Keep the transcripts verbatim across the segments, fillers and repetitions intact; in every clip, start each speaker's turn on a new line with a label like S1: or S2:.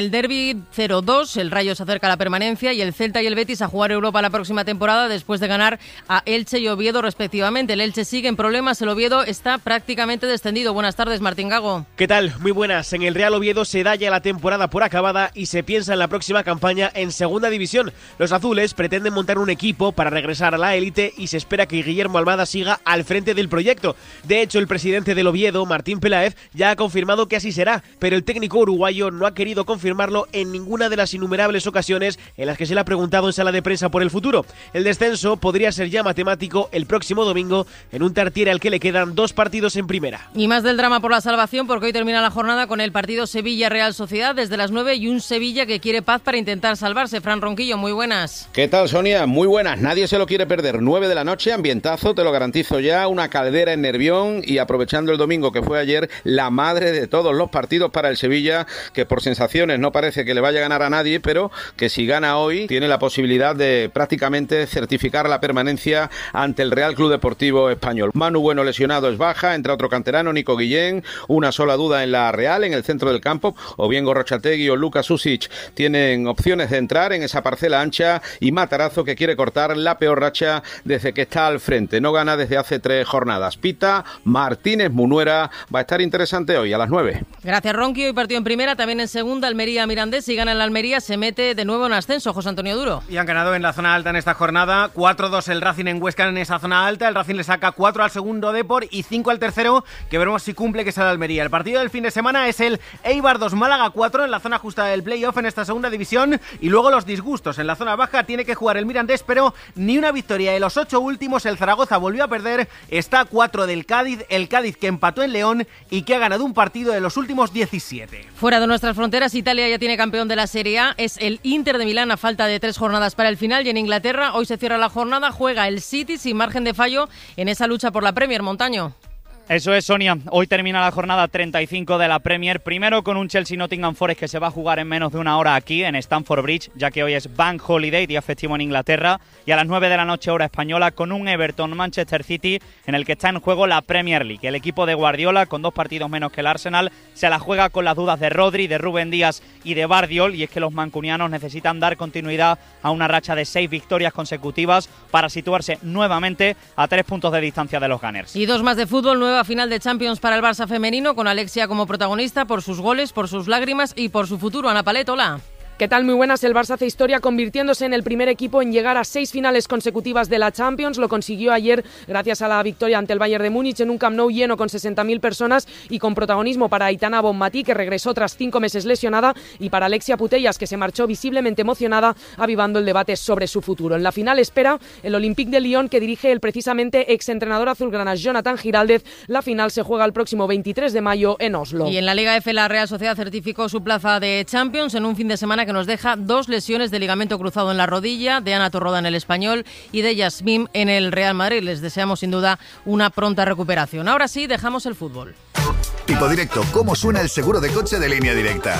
S1: El derbi cero dos, el Rayo se acerca a la permanencia y el Celta y el Betis a jugar Europa la próxima temporada después de ganar a Elche y Oviedo respectivamente. El Elche sigue en problemas, el Oviedo está prácticamente descendido. Buenas tardes, Martín Gago.
S2: ¿Qué tal? Muy buenas. En el Real Oviedo se da ya la temporada por acabada y se piensa en la próxima campaña en Segunda División. Los azules pretenden montar un equipo para regresar a la élite y se espera que Guillermo Almada siga al frente del proyecto. De hecho, el presidente del Oviedo, Martín Peláez, ya ha confirmado que así será, pero el técnico uruguayo no ha querido confirmarlo en ninguna de las innumerables ocasiones en las que se le ha preguntado en sala de prensa por el futuro. El descenso podría ser ya matemático el próximo domingo en un Tartiere al que le quedan dos partidos en primera.
S1: Y más del drama por la salvación, porque hoy termina la jornada con el partido Sevilla-Real Sociedad desde las nueve y un Sevilla que quiere paz para intentar salvarse. Fran Ronquillo, muy buenas.
S3: ¿Qué tal, Sonia? Muy buenas. Nadie se lo quiere perder. nueve de la noche, ambientazo, te lo garantizo ya, una caldera en Nervión y aprovechando el domingo que fue ayer, la madre de todos los partidos para el Sevilla, que por sensaciones no parece que le vaya a ganar a nadie, pero que si gana hoy tiene la posibilidad de prácticamente certificar la permanencia ante el Real Club Deportivo Español. Manu Bueno lesionado es baja, entra otro canterano, Nico Guillén, una sola duda en la Real, en el centro del campo, o bien Gorrochategui o Lucas Susic tienen opciones de entrar en esa parcela ancha y Matarazzo que quiere cortar la peor racha desde que está al frente, no gana desde hace tres jornadas. Pita Martínez Munuera, va a estar interesante hoy a las nueve.
S1: Gracias, Ronqui. Hoy partido en primera, también en segunda, Almería Mirandés. Si gana el Almería se mete de nuevo en ascenso. José Antonio Duro.
S4: Y han ganado en la zona alta en esta jornada. cuatro dos el Racing en Huesca en esa zona alta. El Racing le saca cuatro al segundo Depor y cinco al tercero, que veremos si cumple, que es el Almería. El partido del fin de semana es el Eibar dos Málaga cuatro en la zona justa del playoff en esta segunda división. Y luego los disgustos en la zona baja. Tiene que jugar el Mirandés, pero ni una victoria de los ocho últimos. El Zaragoza volvió a perder. Está a cuatro del Cádiz. El Cádiz que empató en León y que ha ganado un partido de los últimos diecisiete.
S1: Fuera de nuestras fronteras, Italia ya tiene campeón de la Serie A, es el Inter de Milán a falta de tres jornadas para el final, y en Inglaterra hoy se cierra la jornada, juega el City sin margen de fallo en esa lucha por la Premier. Montaño.
S5: Eso es, Sonia. Hoy termina la jornada treinta y cinco de la Premier, primero con un Chelsea-Nottingham Forest que se va a jugar en menos de una hora aquí en Stamford Bridge, ya que hoy es Bank Holiday, día festivo en Inglaterra, y a las nueve de la noche hora española con un Everton-Manchester City en el que está en juego la Premier League. El equipo de Guardiola, con dos partidos menos que el Arsenal, se la juega con las dudas de Rodri, de Rubén Díaz y de Bardiol, y es que los mancunianos necesitan dar continuidad a una racha de seis victorias consecutivas para situarse nuevamente a tres puntos de distancia de los Gunners.
S1: Y dos más de fútbol, nueva final de Champions para el Barça femenino, con Alexia como protagonista por sus goles, por sus lágrimas y por su futuro. Ana Palet, hola.
S6: ¿Qué tal? Muy buenas. El Barça hace historia convirtiéndose en el primer equipo en llegar a seis finales consecutivas de la Champions. Lo consiguió ayer gracias a la victoria ante el Bayern de Múnich en un Camp Nou lleno con sesenta mil personas y con protagonismo para Aitana Bonmatí, que regresó tras cinco meses lesionada, y para Alexia Putellas, que se marchó visiblemente emocionada, avivando el debate sobre su futuro. En la final espera el Olympique de Lyon, que dirige el precisamente exentrenador azulgrana Jonathan Giraldez. La final se juega el próximo veintitrés de mayo en Oslo.
S1: Y en la Liga F, la Real Sociedad certificó su plaza de Champions en un fin de semana que nos deja dos lesiones de ligamento cruzado en la rodilla, de Ana Torroda en el Español y de Yasmín en el Real Madrid. Les deseamos sin duda una pronta recuperación. Ahora sí, dejamos el fútbol.
S7: Tipo Directo, ¿cómo suena el seguro de coche de Línea Directa?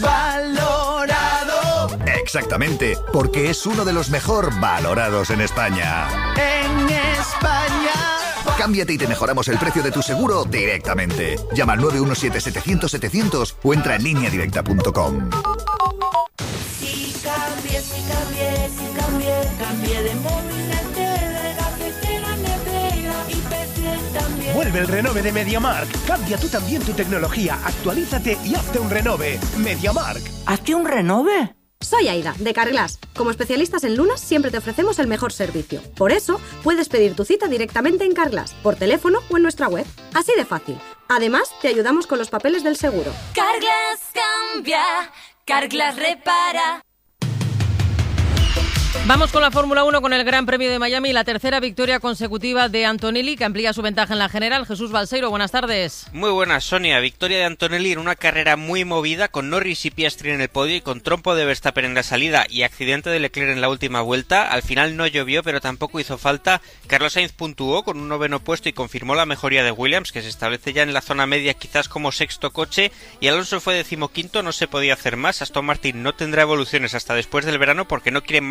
S8: Valorado.
S7: Exactamente, porque es uno de los mejor valorados en España.
S8: En España.
S7: Cámbiate y te mejoramos el precio de tu seguro directamente. Llama al nueve uno siete setecientos setecientos o entra en línea directa punto com.
S8: Si cambié, si cambié, si cambié, cambié de móvil, de cafetera, nevera y P C también.
S9: Vuelve el renove de MediaMarkt. Cambia tú también tu tecnología, actualízate y hazte un renove. MediaMarkt.
S10: ¿Hazte un renove?
S11: Soy Aida, de Carglass. Como especialistas en lunas, siempre te ofrecemos el mejor servicio. Por eso, puedes pedir tu cita directamente en Carglass, por teléfono o en nuestra web. Así de fácil. Además, te ayudamos con los papeles del seguro.
S8: Carglass cambia, Carglass repara.
S1: Vamos con la Fórmula uno, con el Gran Premio de Miami, la tercera victoria consecutiva de Antonelli, que amplía su ventaja en la general. Jesús Balseiro, buenas tardes.
S12: Muy buenas, Sonia. Victoria de Antonelli en una carrera muy movida, con Norris y Piastri en el podio y con trompo de Verstappen en la salida y accidente de Leclerc en la última vuelta. Al final no llovió, pero tampoco hizo falta. Carlos Sainz puntuó con un noveno puesto y confirmó la mejoría de Williams, que se establece ya en la zona media, quizás como sexto coche, y Alonso fue decimoquinto. No se podía hacer más. Aston Martin no tendrá evoluciones hasta después del verano porque no quieren malgastar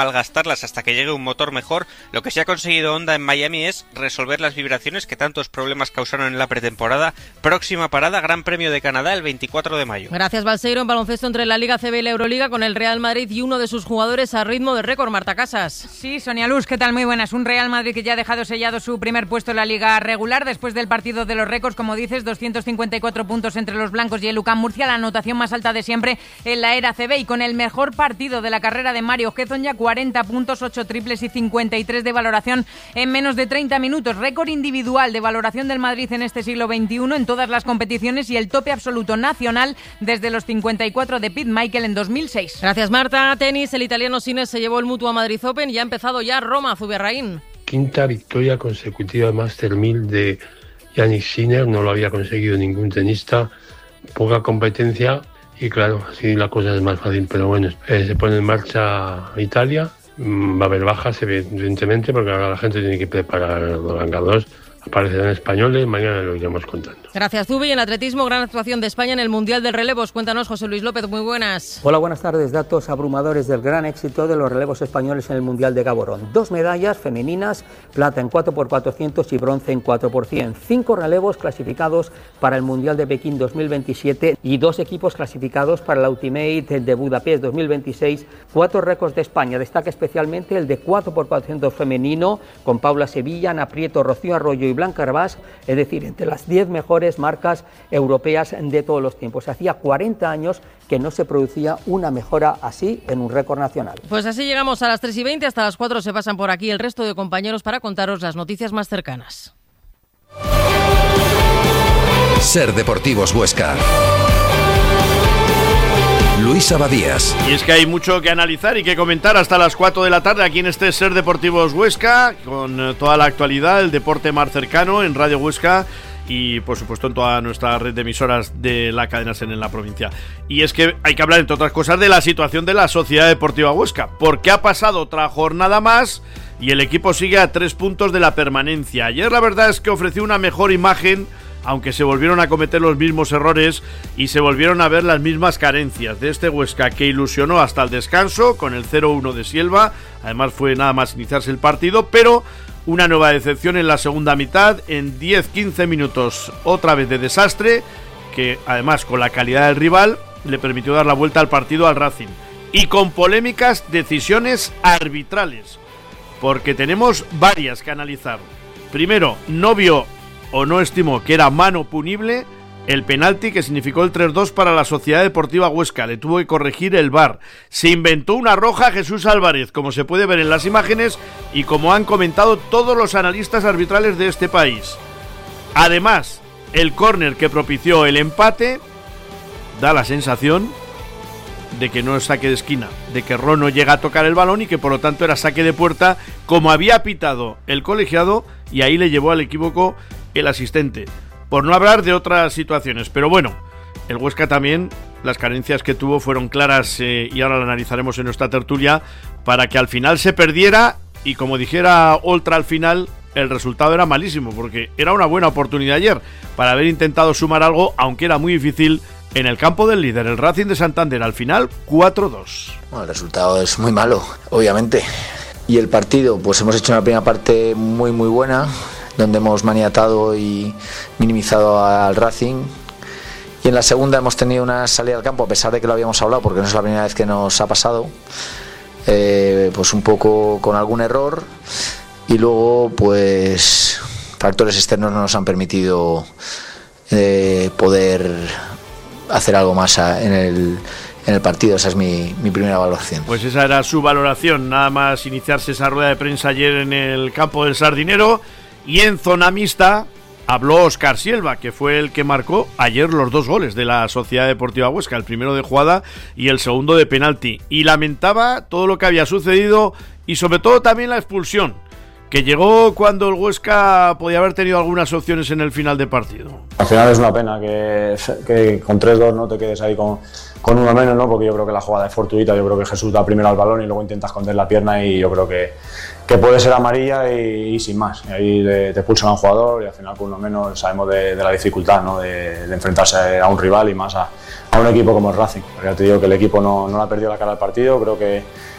S12: usarlas hasta que llegue un motor mejor. Lo que sí ha conseguido Honda en Miami es resolver las vibraciones que tantos problemas causaron en la pretemporada. Próxima parada, Gran Premio de Canadá el veinticuatro de mayo.
S1: Gracias, Balseiro. En baloncesto entre la Liga C B y la Euroliga, con el Real Madrid y uno de sus jugadores a ritmo de récord. Marta Casas.
S10: Sí, Sonia Luz, ¿qué tal? Muy buenas. Un Real Madrid que ya ha dejado sellado su primer puesto en la Liga regular después del partido de los récords, como dices, doscientos cincuenta y cuatro puntos entre los blancos y el U C A M Murcia, la anotación más alta de siempre en la era C B, y con el mejor partido de la carrera de Mario Gezon, ya cuarenta puntos, ocho triples y cincuenta y tres de valoración en menos de treinta minutos. Récord individual de valoración del Madrid en este siglo veintiuno en todas las competiciones y el tope absoluto nacional desde los cincuenta y cuatro de Pete Michael en dos mil seis.
S1: Gracias, Marta. Tenis, el italiano Sinner se llevó el Mutua Madrid Open y ha empezado ya Roma, Zubiarraín.
S13: Quinta victoria consecutiva Master mil de Yannick Sinner, no lo había conseguido ningún tenista, poca competencia y claro, así la cosa es más fácil, pero bueno, eh, se pone en marcha Italia, va a haber bajas evidentemente porque ahora la gente tiene que preparar los ganadores. Aparecerán españoles, mañana lo iremos contando.
S1: Gracias, Zubi. En atletismo, gran actuación de España en el Mundial de Relevos. Cuéntanos, José Luis López, muy buenas.
S14: Hola, buenas tardes. Datos abrumadores del gran éxito de los relevos españoles en el Mundial de Gaborone. Dos medallas femeninas, plata en cuatro por cuatrocientos y bronce en cuatro por cien. Cinco relevos clasificados para el Mundial de Pekín dos mil veintisiete y dos equipos clasificados para la Ultimate de Budapest dos mil veintiséis. Cuatro récords de España. Destaca especialmente el de cuatro por cuatrocientos femenino, con Paula Sevilla, Ana Prieto, Rocío Arroyo y Blanca Arbás, es decir, entre las diez mejores marcas europeas de todos los tiempos. Hacía cuarenta años que no se producía una mejora así en un récord nacional.
S1: Pues así llegamos a las tres y veinte, hasta las cuatro se pasan por aquí el resto de compañeros para contaros las noticias más cercanas.
S15: Ser Deportivos Huesca. Luis Abadías.
S16: Y es que hay mucho que analizar y que comentar hasta las cuatro de la tarde aquí en este Ser Deportivos Huesca, con toda la actualidad, el deporte más cercano en Radio Huesca y por supuesto en toda nuestra red de emisoras de la cadena SER en la provincia. Y es que hay que hablar, entre otras cosas, de la situación de la Sociedad Deportiva Huesca, porque ha pasado otra jornada más y el equipo sigue a tres puntos de la permanencia. Ayer la verdad es que ofreció una mejor imagen, aunque se volvieron a cometer los mismos errores y se volvieron a ver las mismas carencias de este Huesca, que ilusionó hasta el descanso con el cero uno de Sielva. Además fue nada más iniciarse el partido, pero una nueva decepción en la segunda mitad, en diez quince minutos otra vez de desastre, que además con la calidad del rival le permitió dar la vuelta al partido al Racing, y con polémicas decisiones arbitrales, porque tenemos varias que analizar. Primero, no vio o no estimó que era mano punible el penalti que significó el tres dos para la Sociedad Deportiva Huesca. Le tuvo que corregir el V A R. Se inventó una roja Jesús Álvarez, como se puede ver en las imágenes y como han comentado todos los analistas arbitrales de este país. Además, el córner que propició el empate da la sensación de que no es saque de esquina, de que Rono llega a tocar el balón y que por lo tanto era saque de puerta, como había pitado el colegiado, y ahí le llevó al equívoco el asistente. Por no hablar de otras situaciones, pero bueno, el Huesca también, las carencias que tuvo fueron claras eh, y ahora la analizaremos en nuestra tertulia, para que al final se perdiera y, como dijera Oltra al final, el resultado era malísimo, porque era una buena oportunidad ayer para haber intentado sumar algo, aunque era muy difícil, en el campo del líder, el Racing de Santander. Al final, cuatro dos.
S17: Bueno, el resultado es muy malo, obviamente. Y el partido, pues hemos hecho una primera parte muy muy buena, donde hemos maniatado y minimizado al Racing. Y en la segunda hemos tenido una salida al campo, a pesar de que lo habíamos hablado, porque no es la primera vez que nos ha pasado, eh, pues un poco con algún error. Y luego, pues, factores externos no nos han permitido eh, poder hacer algo más en el, en el partido. Esa es mi, mi primera valoración.
S16: Pues esa era su valoración, nada más iniciarse esa rueda de prensa ayer en el campo del Sardinero. Y en zona mixta habló Óscar Sielva, que fue el que marcó ayer los dos goles de la Sociedad Deportiva Huesca, el primero de jugada y el segundo de penalti, y lamentaba todo lo que había sucedido y sobre todo también la expulsión, que llegó cuando el Huesca podía haber tenido algunas opciones en el final de partido.
S18: Al final es una pena que, que con tres dos no te quedes ahí con, con uno menos, ¿no? Porque yo creo que la jugada es fortuita. Yo creo que Jesús da primero al balón y luego intenta esconder la pierna, y yo creo que, que puede ser amarilla y, y sin más. Y ahí te, te pulsan a un jugador y al final con uno menos sabemos de, de la dificultad, ¿no? de, de enfrentarse a un rival y más a, a un equipo como el Racing. Pero ya te digo que el equipo no, no le ha perdido la cara al partido. Creo que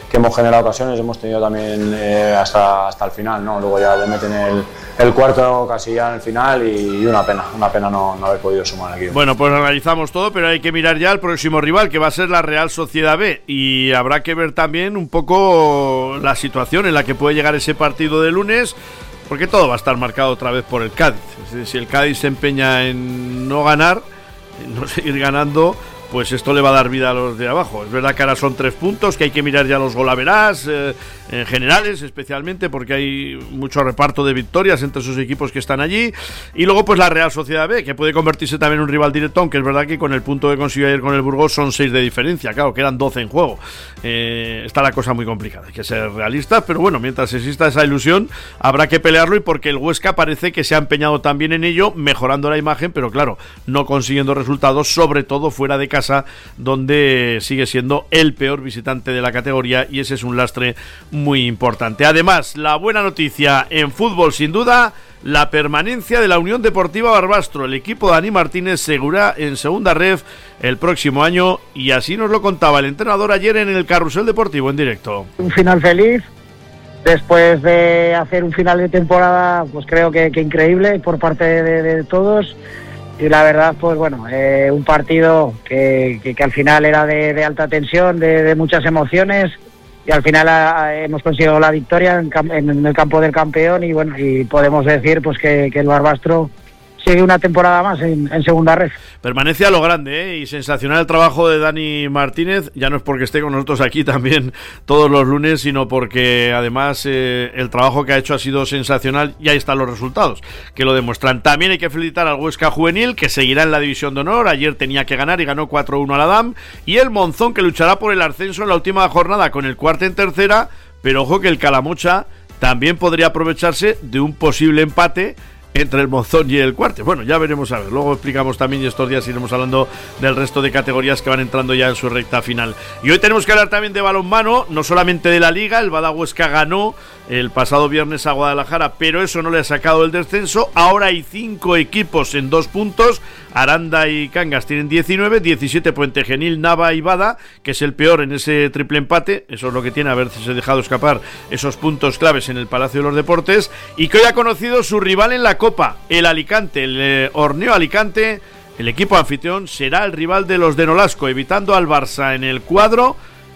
S18: que hemos generado ocasiones, hemos tenido también eh, hasta, hasta el final, ¿no? Luego ya le meten el, el cuarto casi ya en el final y, y una pena, una pena no, no haber podido sumar aquí.
S16: Bueno, pues analizamos todo, pero hay que mirar ya al próximo rival, que va a ser la Real Sociedad B, y habrá que ver también un poco la situación en la que puede llegar ese partido de lunes, porque todo va a estar marcado otra vez por el Cádiz. Es decir, si el Cádiz se empeña en no ganar, en no seguir ganando, pues esto le va a dar vida a los de abajo. Es verdad que ahora son tres puntos, que hay que mirar ya los golaverás, eh, en generales especialmente, porque hay mucho reparto de victorias entre esos equipos que están allí. Y luego pues la Real Sociedad B, que puede convertirse también en un rival directo, aunque es verdad que con el punto que consiguió ayer con el Burgos son seis de diferencia, claro, que eran doce en juego. Eh, está la cosa muy complicada, hay que ser realistas, pero bueno, mientras exista esa ilusión, habrá que pelearlo, y porque el Huesca parece que se ha empeñado también en ello, mejorando la imagen, pero claro, no consiguiendo resultados, sobre todo fuera de casa, donde sigue siendo el peor visitante de la categoría, y ese es un lastre muy importante. Además, la buena noticia en fútbol, sin duda, la permanencia de la Unión Deportiva Barbastro. El equipo de Dani Martínez seguirá en segunda ref el próximo año, y así nos lo contaba el entrenador ayer en el Carrusel Deportivo en directo.
S19: Un final feliz, después de hacer un final de temporada, pues creo que, que increíble por parte de, de todos. Y la verdad, pues bueno, eh, un partido que, que, que al final era de, de alta tensión, de, de muchas emociones, y al final a, hemos conseguido la victoria en, en el campo del campeón, y bueno, y podemos decir pues que, que el Barbastro sigue una temporada más en, en segunda red.
S16: Permanece a lo grande, ¿eh? Y sensacional el trabajo de Dani Martínez. Ya no es porque esté con nosotros aquí también todos los lunes, sino porque además eh, el trabajo que ha hecho ha sido sensacional, y ahí están los resultados que lo demuestran. También hay que felicitar al Huesca Juvenil, que seguirá en la división de honor. Ayer tenía que ganar y ganó cuatro uno a la D A M, y el Monzón, que luchará por el ascenso en la última jornada con el cuarto en tercera, pero ojo que el Calamocha también podría aprovecharse de un posible empate entre el Monzón y el Cuarte. Bueno, ya veremos a ver. Luego explicamos también, y estos días iremos hablando del resto de categorías que van entrando ya en su recta final. Y hoy tenemos que hablar también de balonmano, no solamente de la Liga. El Bada Huesca ganó el pasado viernes a Guadalajara, pero eso no le ha sacado el descenso. Ahora hay cinco equipos en dos puntos. Aranda y Cangas tienen diecinueve, diecisiete Puente Genil, Nava y Bada, que es el peor en ese triple empate. Eso es lo que tiene haberse dejado escapar esos puntos claves en el Palacio de los Deportes, y que hoy ha conocido su rival en la Copa, el Alicante, el eh, Orneo Alicante. El equipo anfitrión será el rival de los de Nolasco, evitando al Barça en el cuadro,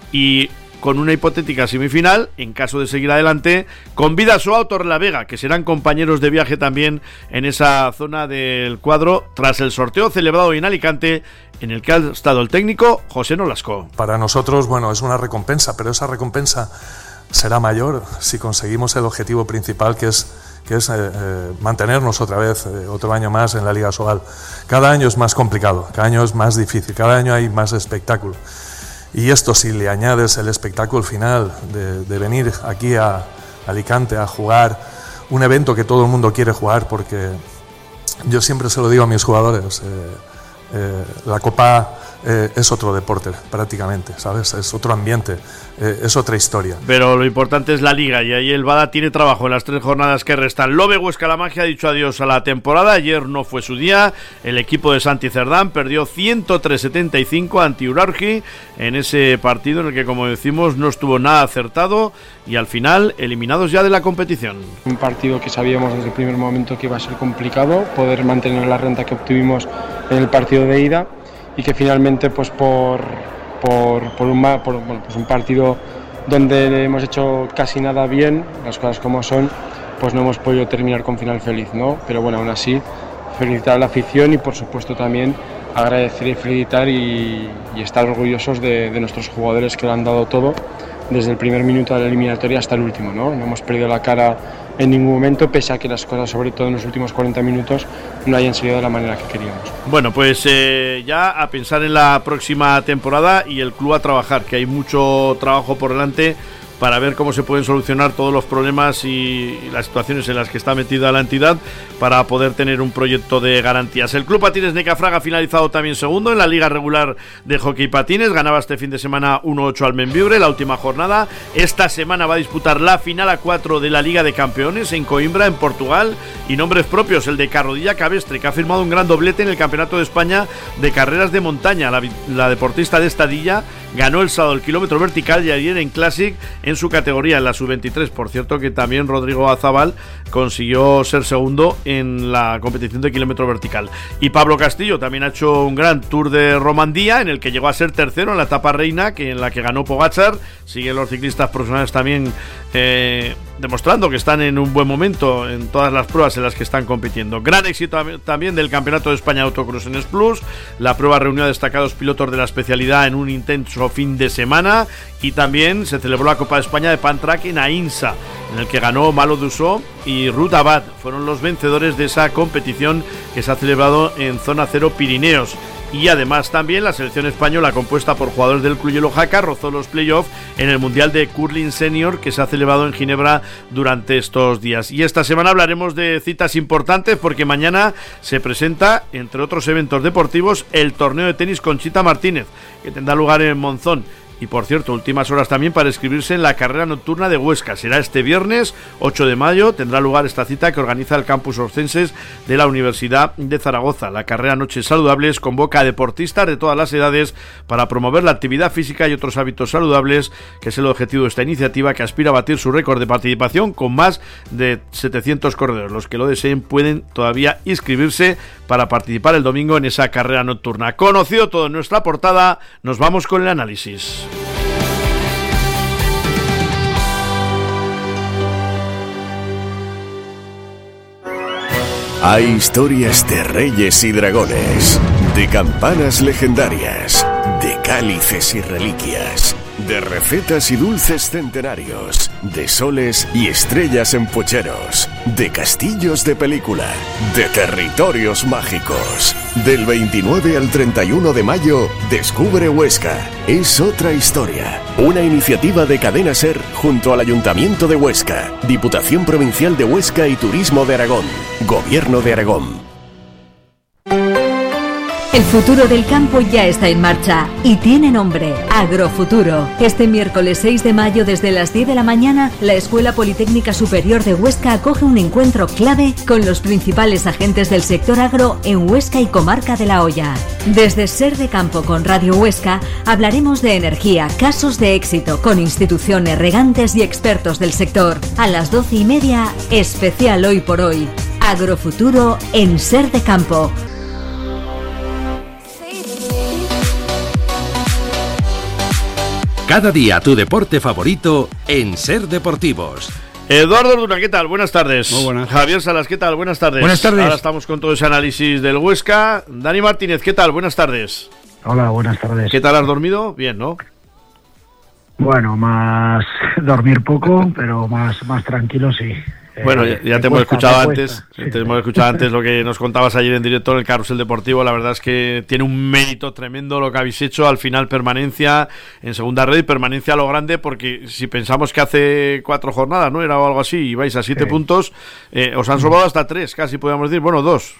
S16: y con una hipotética semifinal, en caso de seguir adelante, con Vidasoa o Torrelavega, que serán compañeros de viaje también en esa zona del cuadro, tras el sorteo celebrado en Alicante, en el que ha estado el técnico José Nolasco.
S20: Para nosotros, bueno, es una recompensa, pero esa recompensa será mayor si conseguimos el objetivo principal, que es que es eh, eh, mantenernos otra vez, eh, otro año más en la Liga Sobal. Cada año es más complicado, cada año es más difícil, cada año hay más espectáculo. Y esto, si le añades el espectáculo final de, de venir aquí a Alicante a jugar un evento que todo el mundo quiere jugar, porque yo siempre se lo digo a mis jugadores, eh, eh, la Copa eh, es otro deporte prácticamente, ¿sabes? Es otro ambiente, eh, es otra historia.
S16: Pero lo importante es la Liga, y ahí el Bada tiene trabajo en las tres jornadas que restan. Lobe Huesca La Magia ha dicho adiós a la temporada. Ayer no fue su día. El equipo de Santi Cerdán perdió ciento tres a setenta y cinco ante Urargi en ese partido en el que, como decimos, no estuvo nada acertado, y al final eliminados ya de la competición.
S21: Un partido que sabíamos desde el primer momento que iba a ser complicado poder mantener la renta que obtuvimos en el partido de ida, y que finalmente pues por, por, por, un, por bueno, pues un partido donde hemos hecho casi nada bien, las cosas como son, pues no hemos podido terminar con final feliz, ¿no? Pero bueno, aún así, felicitar a la afición, y por supuesto también agradecer y felicitar y, y estar orgullosos de, de nuestros jugadores, que lo han dado todo desde el primer minuto de la eliminatoria hasta el último, ¿no? No hemos perdido la cara en ningún momento, pese a que las cosas, sobre todo en los últimos cuarenta minutos, no hayan salido de la manera que queríamos.
S16: Bueno, pues eh, ya a pensar en la próxima temporada, y el club a trabajar, que hay mucho trabajo por delante para ver cómo se pueden solucionar todos los problemas y las situaciones en las que está metida la entidad para poder tener un proyecto de garantías. El Club Patines Necafraga ha finalizado también segundo en la liga regular de hockey patines, ganaba este fin de semana uno ocho al Membiure, la última jornada. Esta semana va a disputar la final a cuatro de la Liga de Campeones en Coimbra, en Portugal, y nombres propios, el de Carrodilla Cabestre, que ha firmado un gran doblete en el Campeonato de España de carreras de montaña. La, la deportista de Estadilla ganó el sábado el kilómetro vertical y ayer en Classic en su categoría, en la sub veintitrés. Por cierto que también Rodrigo Azabal consiguió ser segundo en la competición de kilómetro vertical. Y Pablo Castillo también ha hecho un gran Tour de Romandía en el que llegó a ser tercero en la etapa reina, que en la que ganó Pogačar. Siguen los ciclistas profesionales también eh, demostrando que están en un buen momento en todas las pruebas en las que están compitiendo. Gran éxito también del Campeonato de España Autocross en Plus. La prueba reunió a destacados pilotos de la especialidad en un intenso fin de semana, y también se celebró la Copa de España de Pantrack en Aínsa, en el que ganó Malo Dussault y Ruth Abad. Fueron los vencedores de esa competición que se ha celebrado en Zona Cero Pirineos. Y además también la selección española, compuesta por jugadores del Club Jaca, rozó los playoffs en el Mundial de Curling Senior que se ha celebrado en Ginebra durante estos días. Y esta semana hablaremos de citas importantes, porque mañana se presenta, entre otros eventos deportivos, el torneo de tenis Conchita Martínez, que tendrá lugar en Monzón. Y por cierto, últimas horas también para inscribirse en la carrera nocturna de Huesca. Será este viernes ocho de mayo, tendrá lugar esta cita que organiza el Campus Orcenses de la Universidad de Zaragoza. La carrera Noches Saludables convoca a deportistas de todas las edades para promover la actividad física y otros hábitos saludables, que es el objetivo de esta iniciativa, que aspira a batir su récord de participación con más de setecientos corredores. Los que lo deseen pueden todavía inscribirse para participar el domingo en esa carrera nocturna. Conocido todo en nuestra portada, nos vamos con el análisis.
S2: Hay historias de reyes y dragones, de campanas legendarias, de cálices y reliquias, de recetas y dulces centenarios, de soles y estrellas en pucheros, de castillos de película, de territorios mágicos. Del veintinueve al treinta y uno de mayo, Descubre Huesca. Es otra historia. Una iniciativa de Cadena SER junto al Ayuntamiento de Huesca, Diputación Provincial de Huesca y Turismo de Aragón, Gobierno de Aragón.
S22: El futuro del campo ya está en marcha y tiene nombre, Agrofuturo. Este miércoles seis de mayo desde las diez de la mañana, la Escuela Politécnica Superior de Huesca acoge un encuentro clave con los principales agentes del sector agro en Huesca y Comarca de la Hoya. Desde Ser de Campo con Radio Huesca hablaremos de energía, casos de éxito con instituciones, regantes y expertos del sector. A las doce y media, especial Hoy por Hoy. Agrofuturo en Ser de Campo.
S15: Cada día tu deporte favorito en Ser Deportivos.
S16: Eduardo Orduna, ¿qué tal? Buenas tardes.
S23: Muy buenas.
S16: Javier Salas, ¿qué tal? Buenas tardes.
S23: Buenas tardes.
S16: Ahora estamos con todo ese análisis del Huesca. Dani Martínez, ¿qué tal? Buenas tardes.
S19: Hola, buenas tardes.
S16: ¿Qué tal has dormido? Bien, ¿no?
S19: Bueno, más dormir poco, pero más, más tranquilo, sí.
S16: Bueno,
S19: Eh,
S16: ya, ya
S19: me
S16: te hemos
S19: cuesta,
S16: escuchado
S19: me
S16: antes,
S19: cuesta.
S16: te hemos escuchado antes lo que nos contabas ayer en directo en el Carrusel Deportivo. La verdad es que tiene un mérito tremendo lo que habéis hecho. Al final permanencia en segunda red y permanencia a lo grande, porque si pensamos que hace cuatro jornadas, ¿no? Era algo así, y vais a siete
S19: Sí.
S16: puntos, eh, os han sobrado hasta tres, casi podríamos decir, bueno, dos.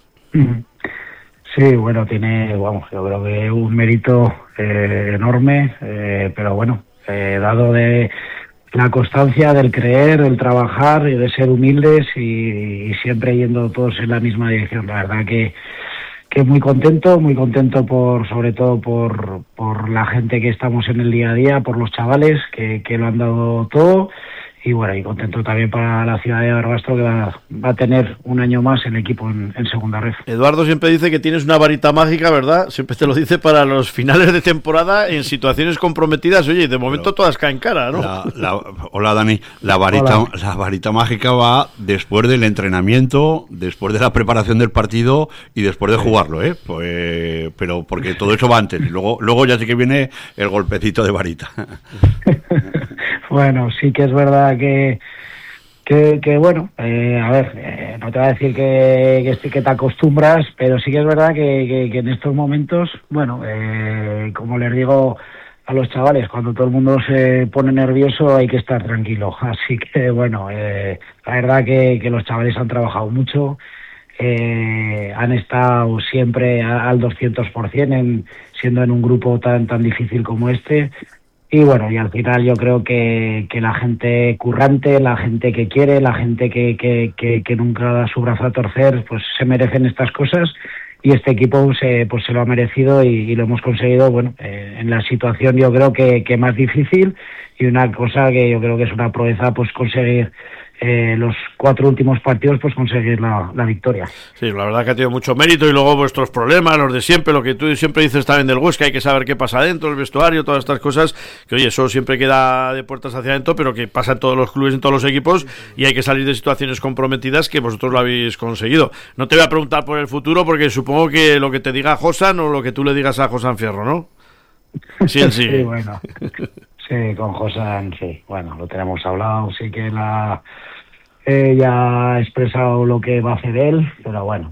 S19: Sí, bueno, tiene, vamos, yo creo que un mérito eh, enorme, eh, pero bueno, eh, dado de la constancia, del creer, del trabajar y de ser humildes y, y siempre yendo todos en la misma dirección. La verdad que, que muy contento, muy contento por, sobre todo por, por la gente que estamos en el día a día, por los chavales que, que lo han dado todo. Y bueno, y contento también para la ciudad de Barbastro, que va, va a tener un año más el equipo en, en segunda red.
S16: Eduardo siempre dice que tienes una varita mágica, ¿verdad? Siempre te lo dice para los finales de temporada en situaciones comprometidas. Oye, de momento todas caen cara, ¿no?
S23: La, la, hola, Dani. La varita,
S16: Hola.
S23: la varita mágica va después del entrenamiento, después de la preparación del partido y después de jugarlo, ¿eh? Pues, pero porque todo eso va antes. Y luego, luego ya sí que viene el golpecito de varita.
S19: Bueno, sí que es verdad que, que, que bueno, eh, a ver, eh, no te voy a decir que, que, sí que te acostumbras, pero sí que es verdad que, que, que en estos momentos, bueno, eh, como les digo a los chavales, cuando todo el mundo se pone nervioso hay que estar tranquilo. Así que bueno, eh, la verdad que, que los chavales han trabajado mucho, eh, han estado siempre a, al doscientos por ciento en, siendo en un grupo tan tan difícil como este. Y bueno, y al final yo creo que, que la gente currante, la gente que quiere, la gente que, que, que, que nunca da su brazo a torcer, pues se merecen estas cosas. Y este equipo se, pues se lo ha merecido y, y lo hemos conseguido, bueno, eh, en la situación yo creo que, que más difícil, y una cosa que yo creo que es una proeza, pues conseguir eh, los cuatro últimos partidos, pues conseguir la, la victoria.
S16: Sí, la verdad que ha tenido mucho mérito, y luego vuestros problemas, los de siempre, lo que tú siempre dices también del Huesca, hay que saber qué pasa dentro, el vestuario, todas estas cosas, que oye, eso siempre queda de puertas hacia adentro, pero que pasa en todos los clubes, en todos los equipos, y hay que salir de situaciones comprometidas que vosotros lo habéis conseguido. No te voy a preguntar por el futuro, porque supongo que lo que te diga Josan o lo que tú le digas a Josan Fierro, ¿no? Sí, él sí.
S19: Sí, bueno. Sí, con Josan, sí. Bueno, lo tenemos hablado, sí que la... Eh, ya ha expresado lo que va a hacer él, pero bueno,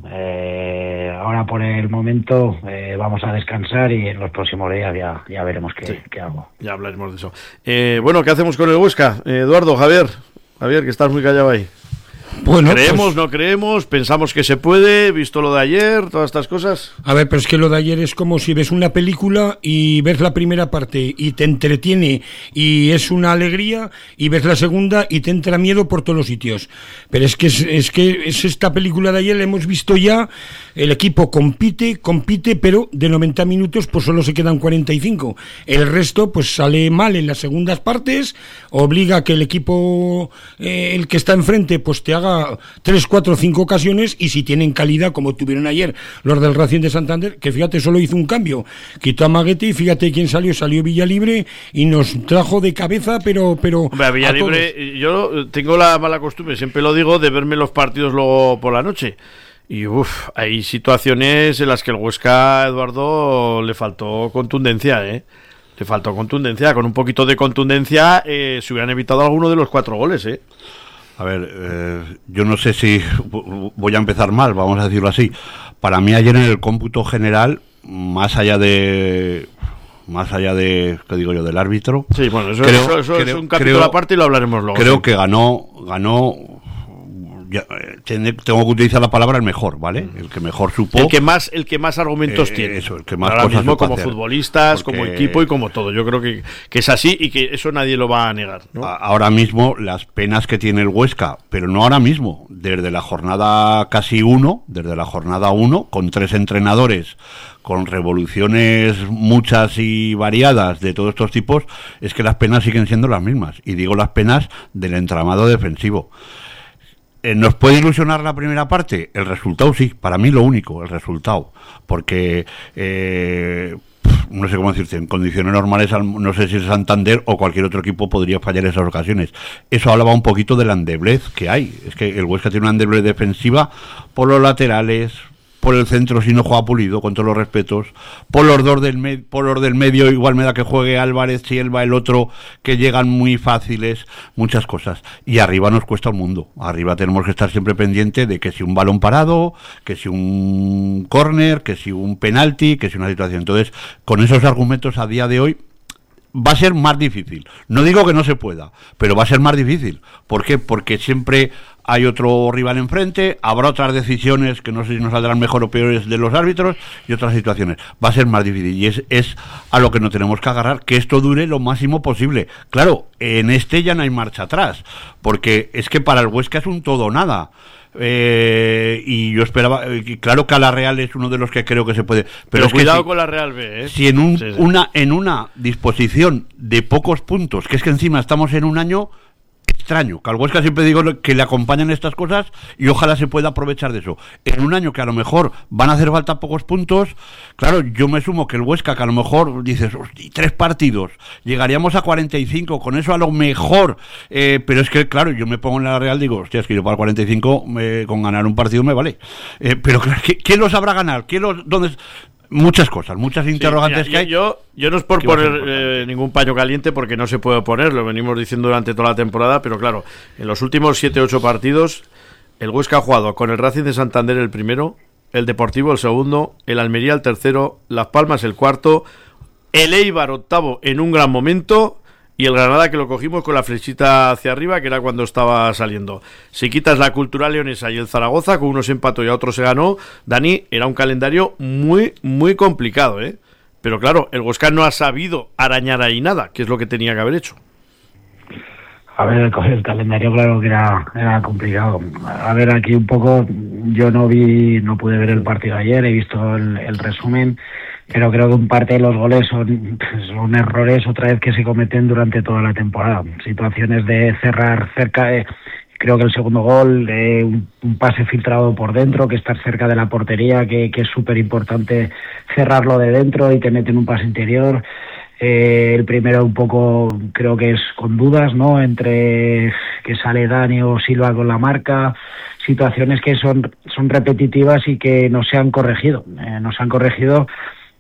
S19: eh, ahora por el momento eh, vamos a descansar y en los próximos días ya, ya veremos qué, sí, qué hago.
S16: Ya hablaremos de eso. Eh, bueno, ¿qué hacemos con el Huesca? Eh, Eduardo, Javier, Javier, que estás muy callado ahí.
S3: Bueno,
S16: ¿creemos,
S3: pues,
S16: no creemos? ¿Pensamos que se puede? ¿Visto lo de ayer? ¿Todas estas cosas?
S3: A ver, pero es que lo de ayer es como si ves una película y ves la primera parte y te entretiene y es una alegría, y ves la segunda y te entra miedo por todos los sitios. Pero es que es, es que es esta película de ayer, la hemos visto ya, el equipo compite, compite, pero de noventa minutos pues solo se quedan cuarenta y cinco. El resto pues sale mal en las segundas partes, obliga a que el equipo, eh, el que está enfrente, pues te haga tres, cuatro, cinco ocasiones, y si tienen calidad como tuvieron ayer los del Racing de Santander, que fíjate, solo hizo un cambio, quitó a Maguete y fíjate quién salió, salió Villalibre y nos trajo de cabeza, pero pero
S16: Hombre, a Villalibre, a yo tengo la mala costumbre, siempre lo digo, de verme los partidos luego por la noche. Y uff, hay situaciones en las que el Huesca, Eduardo, le faltó contundencia, ¿eh? Le faltó contundencia. Con un poquito de contundencia eh, se hubieran evitado alguno de los cuatro goles, ¿eh?
S23: A ver, eh, yo no sé si voy a empezar mal, vamos a decirlo así. Para mí ayer en el cómputo general, más allá de... más allá de, ¿qué digo yo?, del árbitro.
S16: Sí, bueno, eso,
S23: creo,
S16: eso, eso
S23: creo,
S16: es un capítulo
S23: creo,
S16: aparte y lo hablaremos luego.
S23: Creo
S16: sí.
S23: que ganó, ganó... Ya, tengo que utilizar la palabra el mejor, ¿vale? Mm. El que mejor supo.
S16: El que más, el que más argumentos
S23: eh,
S16: tiene.
S23: Eso, el que más
S16: ahora
S23: cosas
S16: mismo como
S23: hacer.
S16: futbolistas,
S23: Porque...
S16: como equipo y como todo. Yo creo que, que es así y que eso nadie lo va a negar, ¿no?
S23: Ahora mismo las penas que tiene el Huesca, pero no ahora mismo, desde la jornada casi uno, desde la jornada uno, con tres entrenadores, con revoluciones muchas y variadas de todos estos tipos, es que las penas siguen siendo las mismas. Y digo las penas del entramado defensivo. ¿Nos puede ilusionar la primera parte? El resultado sí, para mí lo único, el resultado, porque eh, no sé cómo decirte, en condiciones normales no sé si el Santander o cualquier otro equipo podría fallar esas ocasiones. Eso hablaba un poquito de la endeblez que hay, es que el Huesca tiene una endeblez defensiva por los laterales, por el centro si no juega Pulido, con todos los respetos, por los dos del, me- por los del medio igual me da que juegue Álvarez, Silva, el otro, que llegan muy fáciles, muchas cosas, y arriba nos cuesta un mundo, arriba tenemos que estar siempre pendiente de que si un balón parado, que si un córner, que si un penalti, que si una situación. Entonces, con esos argumentos a día de hoy va a ser más difícil. No digo que no se pueda, pero va a ser más difícil. ¿Por qué? Porque siempre hay otro rival enfrente, habrá otras decisiones que no sé si nos saldrán mejor o peores de los árbitros y otras situaciones. Va a ser más difícil y es, es a lo que nos tenemos que agarrar, que esto dure lo máximo posible. Claro, en este ya no hay marcha atrás, porque es que para el Huesca es un todo o nada. Eh, y yo esperaba, eh, claro que a la Real es uno de los que creo que se puede, pero,
S16: pero
S23: es
S16: cuidado
S23: que si,
S16: con la Real B, ¿eh?
S23: si en un,
S16: sí, sí.
S23: una en una disposición de pocos puntos, que es que encima estamos en un año extraño, que al Huesca siempre digo que le acompañan estas cosas y ojalá se pueda aprovechar de eso. En un año que a lo mejor van a hacer falta pocos puntos, claro, yo me sumo que el Huesca, que a lo mejor dices, hosti, tres partidos, llegaríamos a cuarenta y cinco, con eso a lo mejor, eh, pero es que claro, yo me pongo en la Real, digo, hostia, es que yo para cuarenta y cinco eh, con ganar un partido me vale, eh, pero claro, ¿quién los habrá ganado? ¿Quién los, dónde? Muchas cosas, muchas interrogantes
S16: sí,
S23: que
S16: mira,
S23: hay.
S16: Yo, yo no es por poner eh, ningún paño caliente, porque no se puede poner, lo venimos diciendo durante toda la temporada, pero claro, en los últimos siete ocho partidos, el Huesca ha jugado con el Racing de Santander el primero, el Deportivo el segundo, el Almería el tercero, Las Palmas el cuarto, el Eibar octavo en un gran momento y el Granada que lo cogimos con la flechita hacia arriba, que era cuando estaba saliendo. Si quitas la Cultural Leonesa y el Zaragoza, con uno se empató y a otro se ganó, Dani, era un calendario muy, muy complicado, ¿eh? Pero claro, el Huesca no ha sabido arañar ahí nada, que es lo que tenía que haber hecho.
S19: A ver, el, el calendario claro que era, era complicado. A ver, aquí un poco, yo no vi, no pude ver el partido ayer, he visto el, el resumen, pero creo que un parte de los goles son, son errores otra vez que se cometen durante toda la temporada. Situaciones de cerrar cerca, de, creo que el segundo gol, de un, un pase filtrado por dentro, que estar cerca de la portería, que, que es súper importante cerrarlo de dentro y te meten un pase interior. Eh, el primero un poco creo que es con dudas, ¿no? Entre que sale Dani o Silva con la marca, situaciones que son, son repetitivas y que no se han corregido. Eh, no se han corregido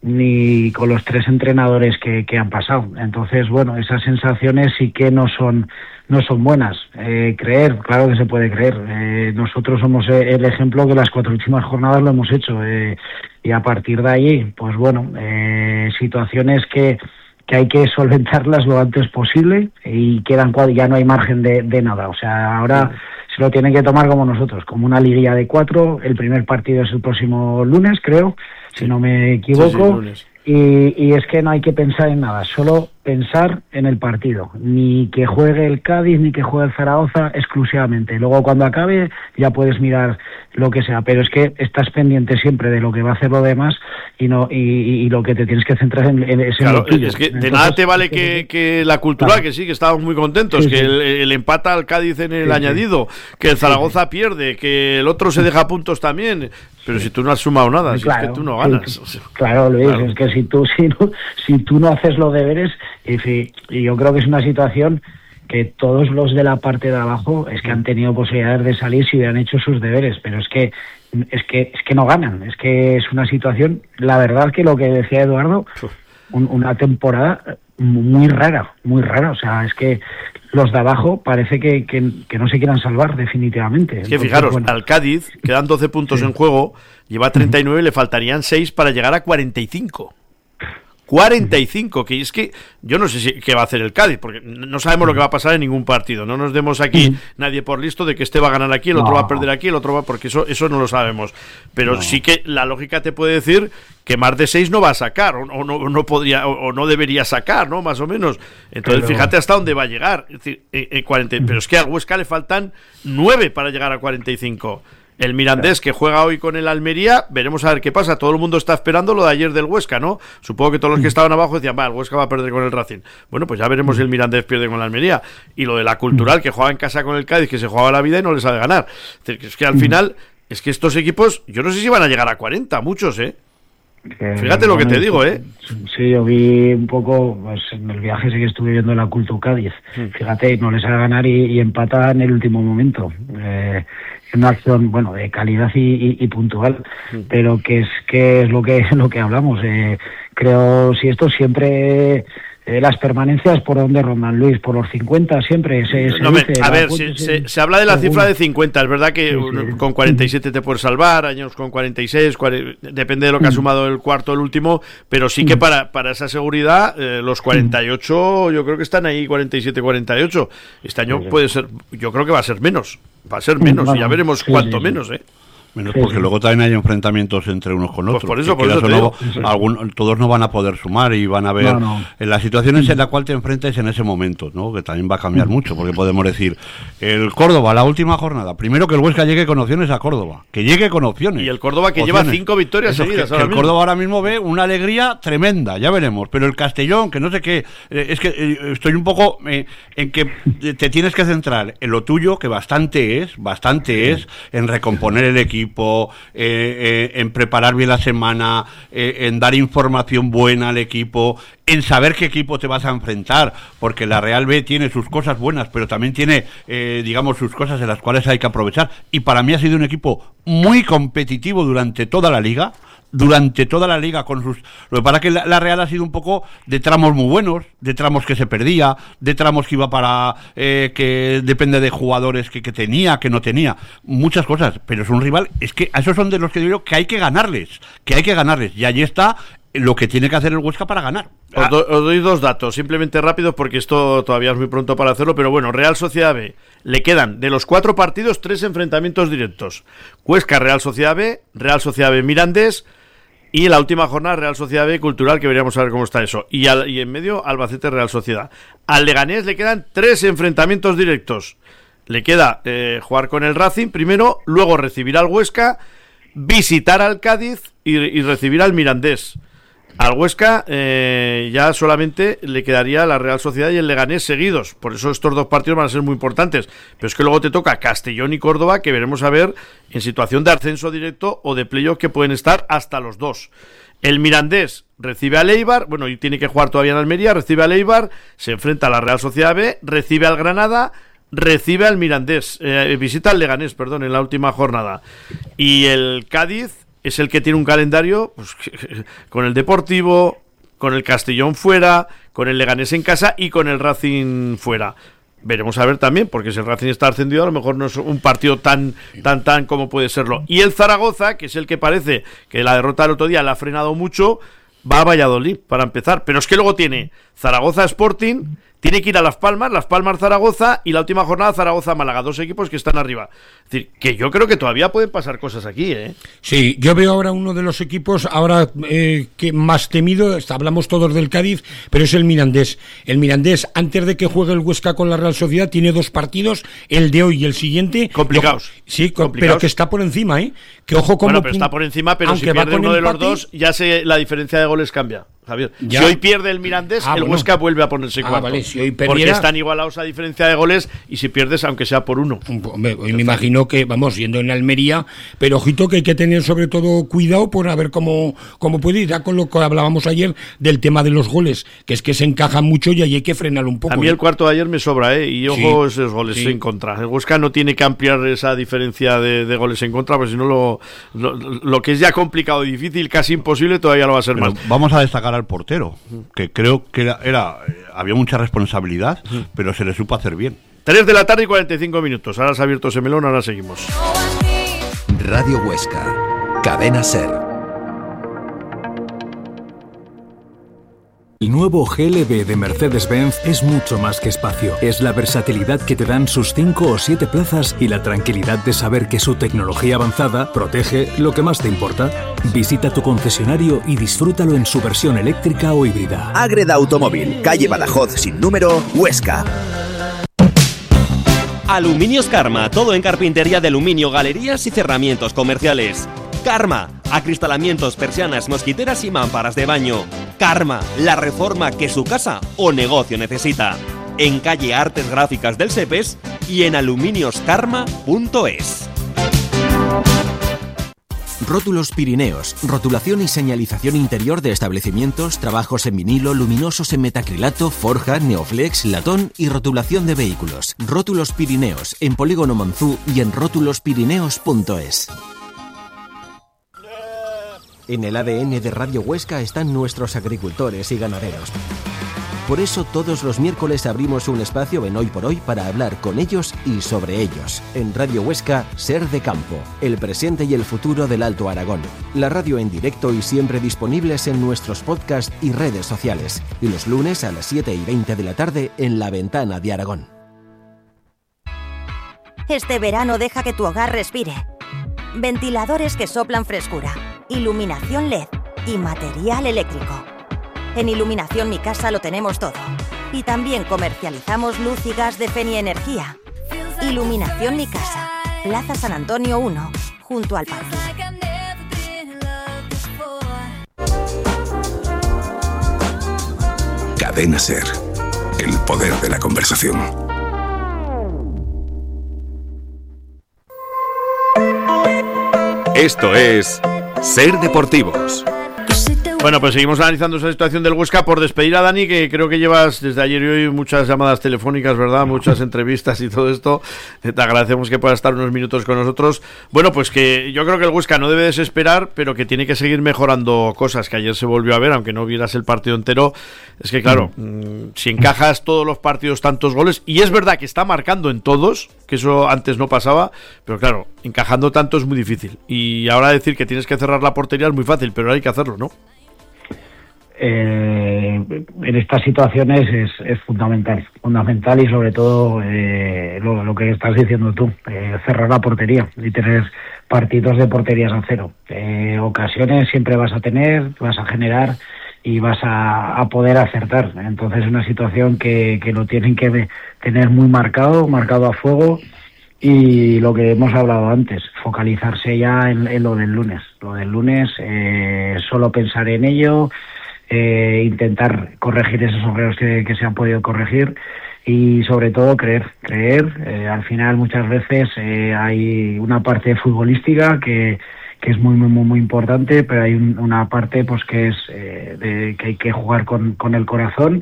S19: ni con los tres entrenadores que, que han pasado. Entonces, bueno, esas sensaciones sí que no son no son buenas. Eh, creer, claro que se puede creer. Eh, nosotros somos el ejemplo que las cuatro últimas jornadas lo hemos hecho. Eh, y a partir de ahí, pues bueno, eh, situaciones que, que hay que solventarlas lo antes posible y quedan ya no hay margen de, de nada. O sea, ahora se lo tienen que tomar como nosotros, como una liguilla de cuatro. El primer partido es el próximo lunes, creo, si no me equivoco. Sí, sí, y, y es que no hay que pensar en nada, solo pensar en el partido. Ni que juegue el Cádiz, ni que juegue el Zaragoza exclusivamente. Luego cuando acabe ya puedes mirar lo que sea, pero es que estás pendiente siempre de lo que va a hacer lo demás y no y, y lo que te tienes que centrar en, en ese
S16: claro, es que Entonces, de nada te vale que, que la Cultural, claro. que sí, que estábamos muy contentos, sí, que sí. El, el empata al Cádiz en el sí, añadido, sí. que el Zaragoza sí, pierde, que el otro se deja puntos también, pero sí. si tú no has sumado nada, si claro, es que tú no ganas. Sí,
S19: o sea, claro, Luis, claro. es que si tú, si, no, si tú no haces los deberes, y, si, y yo creo que es una situación que todos los de la parte de abajo es que han tenido posibilidades de salir si hubieran hecho sus deberes, pero es que es que es que no ganan, es que es una situación, la verdad que lo que decía Eduardo, un, una temporada muy rara, muy rara, o sea, es que los de abajo parece que, que, que no se quieran salvar definitivamente.
S16: Es que Entonces, fijaros, bueno. al Cádiz quedan doce puntos sí. en juego, lleva treinta y nueve, le faltarían seis para llegar a cuarenta y cinco. cuarenta y cinco, que es que yo no sé si, qué va a hacer el Cádiz, porque no sabemos lo que va a pasar en ningún partido. No nos demos aquí nadie por listo de que este va a ganar aquí, el otro no. va a perder aquí, el otro va, porque eso eso no lo sabemos. Pero no. sí que la lógica te puede decir que más de seis no va a sacar, o, o no, no podría, o, o no debería sacar, ¿no? Más o menos. Entonces, pero... fíjate hasta dónde va a llegar. Es decir, eh, eh, cuarenta, pero es que al Huesca le faltan nueve para llegar a cuarenta y cinco. El Mirandés, que juega hoy con el Almería, veremos a ver qué pasa. Todo el mundo está esperando lo de ayer del Huesca, ¿no? Supongo que todos los que estaban abajo decían, va, el Huesca va a perder con el Racing. Bueno, pues ya veremos si el Mirandés pierde con el Almería. Y lo de la Cultural, que juega en casa con el Cádiz, que se jugaba la vida y no les sabe ganar. Es que al final, es que estos equipos, yo no sé si van a llegar a cuarenta, muchos, ¿eh? Que, Fíjate lo que te digo, ¿eh?
S19: Sí, yo vi un poco, pues en el viaje sí que estuve viendo la Culto Cádiz. Fíjate, no les sabe ganar y, y empata en el último momento. Eh... una acción, bueno, de calidad y, y, y puntual, sí. pero que es que es lo que lo que hablamos. Eh, creo, si esto siempre eh, las permanencias por donde rondan, Luis, por los cincuenta siempre se, se
S16: no,
S19: dice,
S16: a ver, se, se, se habla de la alguna. cifra de cincuenta, es verdad que sí, sí. con cuarenta y siete te puedes salvar, años con cuarenta y seis, cuarenta, depende de lo que ha sumado el cuarto, el último, pero sí que para, para esa seguridad, eh, los cuarenta y ocho, yo creo que están ahí, cuarenta y siete, cuarenta y ocho. Este año puede ser, yo creo que va a ser menos. Va a ser menos, bueno, y ya veremos sí, cuánto sí, menos, ¿eh?
S23: Menos porque sí, sí. luego también hay enfrentamientos entre unos con otros.
S16: Pues por eso, por eso te digo.
S23: No, algún, todos no van a poder sumar y van a ver no, no. en las situaciones en la cual te enfrentas en ese momento, ¿no? Que también va a cambiar mucho, porque podemos decir, el Córdoba, la última jornada, primero que el Huesca llegue con opciones a Córdoba, que llegue con opciones.
S16: Y el Córdoba que
S23: opciones.
S16: lleva cinco victorias
S23: Eso,
S16: seguidas.
S23: Que, que el Córdoba ahora mismo ve una alegría tremenda, ya veremos, pero el Castellón, que no sé qué, eh, es que eh, estoy un poco eh, en que te tienes que centrar en lo tuyo, que bastante es, bastante es, en recomponer el equipo, eh, Eh, eh, en preparar bien la semana, eh, en dar información buena al equipo, en saber qué equipo te vas a enfrentar, porque la Real B tiene sus cosas buenas, pero también tiene, eh, digamos, sus cosas en las cuales hay que aprovechar. Y para mí ha sido un equipo muy competitivo durante toda la liga, durante toda la liga con sus... Lo que pasa es que la, la Real ha sido un poco de tramos muy buenos, de tramos que se perdía, de tramos que iba para... Eh, que depende de jugadores que, que tenía, que no tenía, muchas cosas, pero es un rival, es que a esos son de los que digo que hay que ganarles, que hay que ganarles, y allí está lo que tiene que hacer el Huesca para ganar.
S16: Os, do, os doy dos datos, simplemente rápidos porque esto todavía es muy pronto para hacerlo, pero bueno, Real Sociedad B, le quedan de los cuatro partidos tres enfrentamientos directos. Huesca, Real Sociedad B, Real Sociedad B, Mirandés, y en la última jornada Real Sociedad B, Cultural, que veríamos a ver cómo está eso. Y, al, y en medio Albacete, Real Sociedad. Al Leganés le quedan tres enfrentamientos directos. Le queda eh, jugar con el Racing primero, luego recibir al Huesca, visitar al Cádiz y, y recibir al Mirandés. Al Huesca eh, ya solamente le quedaría la Real Sociedad y el Leganés seguidos. Por eso estos dos partidos van a ser muy importantes. Pero es que luego te toca Castellón y Córdoba, que veremos a ver en situación de ascenso directo o de playoff, que pueden estar hasta los dos. El Mirandés recibe al Eibar, bueno, y tiene que jugar todavía en Almería, recibe al Eibar, se enfrenta a la Real Sociedad B, recibe al Granada, recibe al Mirandés, eh, visita al Leganés, perdón, en la última jornada. Y el Cádiz es el que tiene un calendario pues, con el Deportivo, con el Castellón fuera, con el Leganés en casa y con el Racing fuera. Veremos a ver también, porque si el Racing está ascendido, a lo mejor no es un partido tan, tan, tan como puede serlo. Y el Zaragoza, que es el que parece que la derrota del otro día le ha frenado mucho, va a Valladolid para empezar. Pero es que luego tiene Zaragoza Sporting, tiene que ir a Las Palmas, Las Palmas Zaragoza y la última jornada Zaragoza Málaga, dos equipos que están arriba. Es decir, que yo creo que todavía pueden pasar cosas aquí, ¿eh?
S3: Sí, yo veo ahora uno de los equipos ahora eh, que más temido, hablamos todos del Cádiz, pero es el Mirandés. El Mirandés, antes de que juegue el Huesca con la Real Sociedad, tiene dos partidos, el de hoy y el siguiente.
S16: Complicados.
S3: Lo, sí,
S16: complicados.
S3: Pero que está por encima, ¿eh? Que ojo como...
S16: Bueno, pero está por encima, pero si pierde uno de los dos, ya se, la diferencia de goles cambia. Javier,
S3: ya.
S16: Si hoy pierde el Mirandés,
S3: ah,
S16: el
S3: bueno.
S16: Huesca vuelve a ponerse
S3: ah,
S16: cuarto.
S3: Vale. Si hoy perdiera...
S16: Porque están igualados a diferencia de goles y si pierdes, aunque sea por uno.
S3: Hombre, hoy me imagino que, vamos, yendo en Almería, pero ojito que hay que tener sobre todo cuidado por a ver cómo, cómo puede ir, ya con lo que hablábamos ayer del tema de los goles, que es que se encajan mucho y ahí hay que frenarlo un poco.
S16: A mí
S3: ¿eh?
S16: el cuarto de ayer me sobra, ¿eh? Y ojo,
S3: sí,
S16: esos goles
S3: sí.
S16: en contra. El Huesca no tiene que ampliar esa diferencia de, de goles en contra, porque si no lo, lo, lo que es ya complicado y difícil, casi imposible, todavía lo va a ser
S23: pero
S16: más.
S23: Vamos a destacar al portero, que creo que era, era había mucha responsabilidad, uh-huh. pero se le supo hacer bien.
S16: tres de la tarde y cuarenta y cinco minutos. Ahora se ha abierto ese melón, ahora seguimos.
S4: Radio Huesca, Cadena SER.
S5: El nuevo G L B de Mercedes-Benz es mucho más que espacio. Es la versatilidad que te dan sus cinco o siete plazas y la tranquilidad de saber que su tecnología avanzada protege lo que más te importa. Visita tu concesionario y disfrútalo en su versión eléctrica o híbrida.
S4: Ágreda Automóvil, calle Badajoz sin número, Huesca.
S6: Aluminios Karma, todo en carpintería de aluminio, galerías y cerramientos comerciales. Karma, acristalamientos, persianas, mosquiteras y mámparas de baño. Karma, la reforma que su casa o negocio necesita. En calle Artes Gráficas del Sepes y en aluminios karma punto es.
S24: Rótulos Pirineos, rotulación y señalización interior de establecimientos, trabajos en vinilo, luminosos en metacrilato, forja, neoflex, latón y rotulación de vehículos. Rótulos Pirineos, en Polígono Monzú y en rótulos pirineos punto es. En el A D N de Radio Huesca están nuestros agricultores y ganaderos. Por eso todos los miércoles abrimos un espacio en Hoy por Hoy para hablar con ellos y sobre ellos. En Radio Huesca, Ser de Campo, el presente y el futuro del Alto Aragón. La radio en directo y siempre disponibles en nuestros podcasts y redes sociales. Y los lunes a las siete y veinte de la tarde en La Ventana de Aragón.
S25: Este verano deja que tu hogar respire. Ventiladores que soplan frescura, iluminación L E D y material eléctrico. En Iluminación Mi Casa lo tenemos todo. Y también comercializamos luz y gas de Feni Energía. Iluminación Mi Casa, Plaza San Antonio uno, junto al parque.
S4: Cadena SER, el poder de la conversación.
S15: Esto es Ser Deportivos.
S16: Bueno, pues seguimos analizando esa situación del Huesca por despedir a Dani, que creo que llevas desde ayer y hoy muchas llamadas telefónicas, ¿verdad? Muchas entrevistas y todo esto. Te agradecemos que puedas estar unos minutos con nosotros. Bueno, pues que yo creo que el Huesca no debe desesperar, pero que tiene que seguir mejorando cosas, que ayer se volvió a ver, aunque no vieras el partido entero. Es que claro, mm. si encajas todos los partidos tantos goles, y es verdad que está marcando en todos, que eso antes no pasaba, pero claro, encajando tanto es muy difícil. Y ahora decir que tienes que cerrar la portería es muy fácil, pero hay que hacerlo, ¿no?
S19: eh, en estas situaciones es, es fundamental, fundamental y sobre todo eh, lo, lo que estás diciendo tú, eh, cerrar la portería y tener partidos de porterías a cero. Eh, ocasiones siempre vas a tener, vas a generar y vas a, a poder acertar. Entonces es una situación que, que lo tienen que ve, tener muy marcado, marcado a fuego. Y lo que hemos hablado antes, focalizarse ya en, en lo del lunes. Lo del lunes, eh, solo pensar en ello, eh, intentar corregir esos errores que, que se han podido corregir y sobre todo creer. Creer, eh, al final muchas veces eh, hay una parte futbolística que, que es muy, muy, muy, muy importante, pero hay un, una parte pues que es eh, de, que hay que jugar con, con el corazón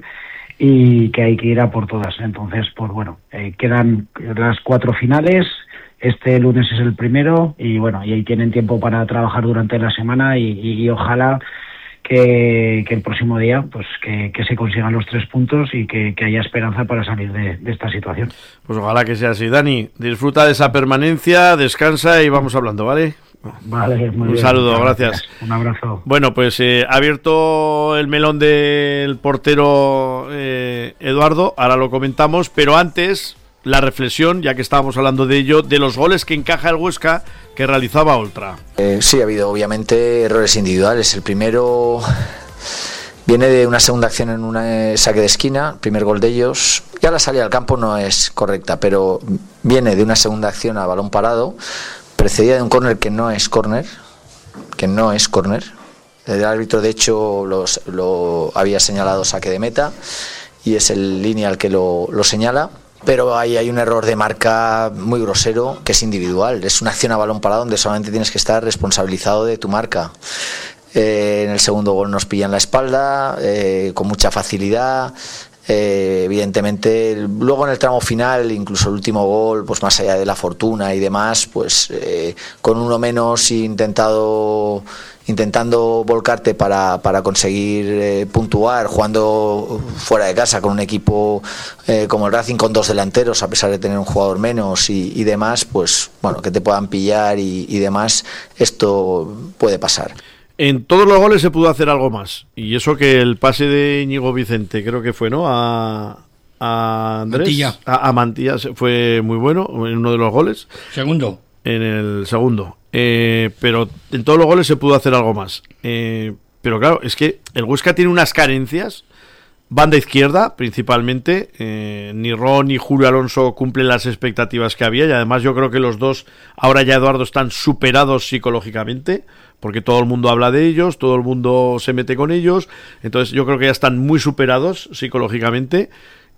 S19: y que hay que ir a por todas. Entonces, pues bueno, eh, quedan las cuatro finales, este lunes es el primero y bueno, y ahí tienen tiempo para trabajar durante la semana y, y, y ojalá que, que el próximo día pues que, que se consigan los tres puntos y que, que haya esperanza para salir de, de esta situación.
S16: Pues ojalá que sea así. Dani, disfruta de esa permanencia, descansa y vamos hablando, ¿vale?
S19: Vale, muy
S16: un
S19: bien,
S16: saludo, gracias.
S19: gracias. Un abrazo.
S16: Bueno, pues eh, ha abierto el melón del portero eh, Eduardo, ahora lo comentamos, pero antes la reflexión, ya que estábamos hablando de ello, de los goles que encaja el Huesca que realizaba Oltra.
S17: Eh, sí, ha habido obviamente errores individuales. El primero viene de una segunda acción en un eh, saque de esquina, el primer gol de ellos. Ya la salida al campo no es correcta, pero viene de una segunda acción a balón parado, precedida de un córner que no es córner, que no es córner. El árbitro, de hecho, los, lo había señalado saque de meta y es el lineal que lo, lo señala. Pero ahí hay un error de marca muy grosero que es individual. Es una acción a balón parado donde solamente tienes que estar responsabilizado de tu marca. Eh, en el segundo gol nos pillan la espalda eh, con mucha facilidad. Eh, evidentemente luego en el tramo final, incluso el último gol, pues más allá de la fortuna y demás, pues eh, con uno menos intentado intentando volcarte para, para conseguir eh, puntuar, jugando fuera de casa con un equipo eh, como el Racing con dos delanteros, a pesar de tener un jugador menos y, y demás, pues bueno, que te puedan pillar y, y demás, esto puede pasar.
S16: En todos los goles se pudo hacer algo más. Y eso que el pase de Íñigo Vicente, creo que fue, ¿no? A, a Andrés.
S3: Mantilla.
S16: A, a Mantilla fue muy bueno en uno de los goles.
S3: Segundo.
S16: En el segundo. Eh, pero en todos los goles se pudo hacer algo más. Eh, pero claro, es que el Huesca tiene unas carencias. Banda izquierda, principalmente. Eh, ni Ron ni Julio Alonso cumplen las expectativas que había. Y además yo creo que los dos, ahora ya Eduardo, están superados psicológicamente. Porque todo el mundo habla de ellos, todo el mundo se mete con ellos, entonces yo creo que ya están muy superados psicológicamente.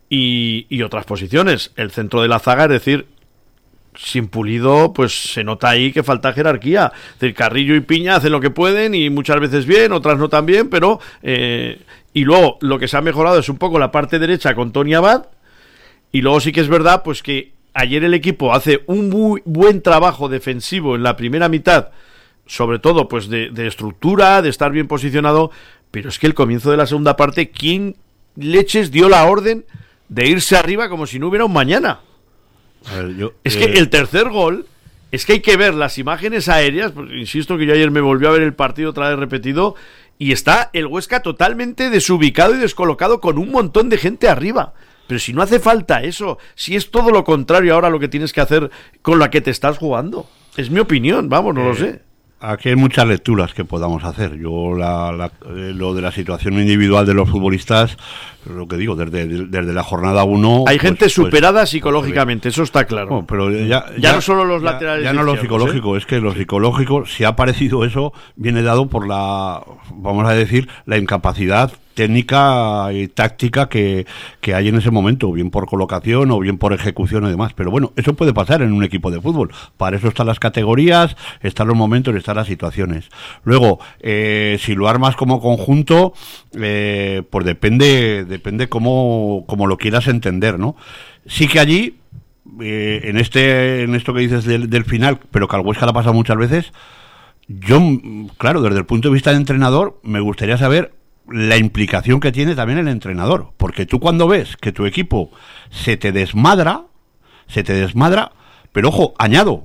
S16: Y, y otras posiciones, el centro de la zaga, es decir, sin Pulido, pues se nota ahí que falta jerarquía. Es decir, Carrillo y Piña hacen lo que pueden y muchas veces bien, otras no tan bien, pero eh, y luego lo que se ha mejorado es un poco la parte derecha con Tony Abad, y luego sí que es verdad pues que ayer el equipo hace un muy buen trabajo defensivo en la primera mitad, sobre todo pues de, de estructura, de estar bien posicionado, pero es que el comienzo de la segunda parte, ¿quién leches dio la orden de irse arriba como si no hubiera un mañana?
S23: A ver, yo,
S16: es
S23: eh...
S16: que el tercer gol, es que hay que ver las imágenes aéreas, porque insisto que yo ayer me volvió a ver el partido otra vez repetido, y está el Huesca totalmente desubicado y descolocado con un montón de gente arriba. Pero si no hace falta eso, si es todo lo contrario ahora lo que tienes que hacer con la que te estás jugando. Es mi opinión, vamos, no eh... lo sé.
S23: Aquí hay muchas lecturas que podamos hacer. Yo la, la, eh, lo de la situación individual de los futbolistas, lo que digo, desde, desde la jornada uno...
S16: Hay
S23: pues,
S16: gente
S23: pues,
S16: superada psicológicamente, eso está claro.
S23: No, pero ya, ya,
S16: ya no solo los
S23: ya,
S16: laterales
S23: ya no lo psicológico,
S16: ¿eh?
S23: Es que lo psicológico, si ha parecido eso, viene dado por la, vamos a decir, la incapacidad técnica y táctica que, que hay en ese momento, bien por colocación o bien por ejecución y demás. Pero bueno, eso puede pasar en un equipo de fútbol. Para eso están las categorías, están los momentos y están las situaciones. Luego, eh, si lo armas como conjunto, eh, pues depende, depende cómo, cómo lo quieras entender, ¿no? Sí que allí, eh, en este, en esto que dices del, del final, pero que al Huesca la pasa muchas veces, yo, claro, desde el punto de vista de entrenador, me gustaría saber la implicación que tiene también el entrenador, porque tú cuando ves que tu equipo se te desmadra, se te desmadra, pero ojo, añado,